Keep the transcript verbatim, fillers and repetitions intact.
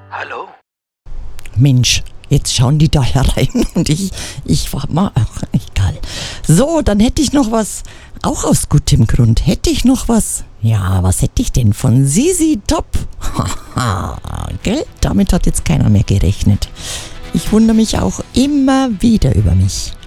Hallo? Mensch, jetzt schauen die da herein und ich, ich war mal, ach, egal. So, dann hätte ich noch was, auch aus gutem Grund, hätte ich noch was. Ja, was hätte ich denn von Sisi Top? Haha, gell? Damit hat jetzt keiner mehr gerechnet. Ich wundere mich auch immer wieder über mich.